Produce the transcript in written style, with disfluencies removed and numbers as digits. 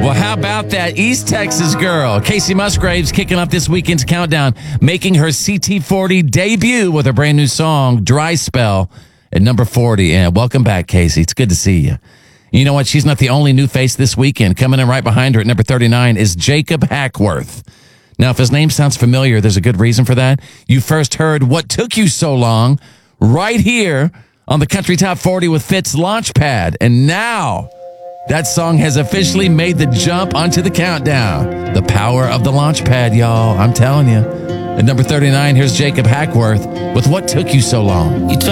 Well, how about that East Texas girl? Casey Musgraves kicking off this weekend's countdown, making her CT40 debut with a brand new song, Dry Spell, at number 40. And welcome back, Casey. It's good to see you. You know what? She's not the only new face this weekend. Coming in right behind her at number 39 is Jacob Hackworth. Now, if his name sounds familiar, there's a good reason for that. You first heard What Took You So Long right here on the Country Top 40 with Fitz Launchpad. And now that song has officially made the jump onto the countdown. The power of the Launchpad, y'all. I'm telling you. At number 39, here's Jacob Hackworth with What Took You So Long.